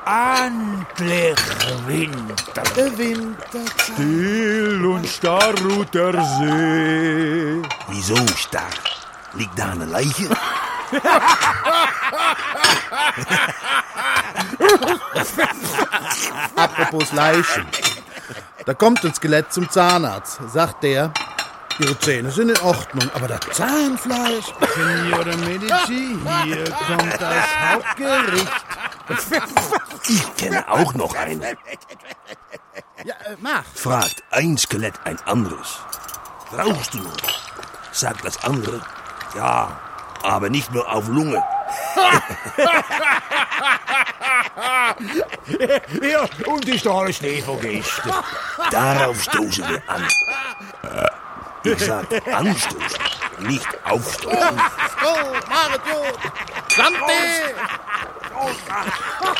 Endlich Winter. Winterzeit. Still und starr ruht der See. Wieso starr? Liegt da eine Leiche? Apropos Leichen. Da kommt ein Skelett zum Zahnarzt. Sagt der, Ihre Zähne sind in Ordnung, aber das Zahnfleisch... Signore Medici, hier kommt das Hauptgericht. Ich kenne auch noch einen. Ja, mach. Fragt ein Skelett ein anderes. Rauchst du noch? Sagt das andere. Ja, aber nicht nur auf Lunge. Ja, und ist da alles Schnee von gestern? Darauf stoßen wir an. Ich sag anstoßen, nicht aufstoßen. Oh, Mario! Santi!